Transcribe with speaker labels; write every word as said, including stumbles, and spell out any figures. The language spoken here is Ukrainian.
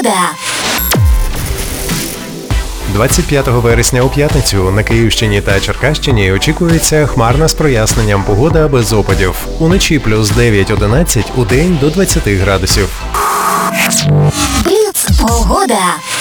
Speaker 1: Погода.
Speaker 2: двадцять п'ятого вересня у п'ятницю на Київщині та Черкащині очікується хмарна з проясненням погода без опадів. Уночі плюс дев'ять одинадцять, удень до двадцяти градусів.
Speaker 1: Бліц. Погода.